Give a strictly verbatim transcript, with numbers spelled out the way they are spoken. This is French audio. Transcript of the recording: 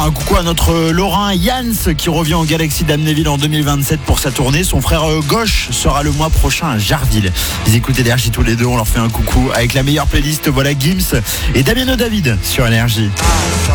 Un coucou à notre Lorrain Jans qui revient au Galaxy d'Amnéville en deux mille vingt-sept pour sa tournée. Son frère gauche sera le mois prochain à Jarville. Ils écoutent Énergie tous les deux, on leur fait un coucou avec la meilleure playlist. Voilà Gims et Damiano David sur Énergie.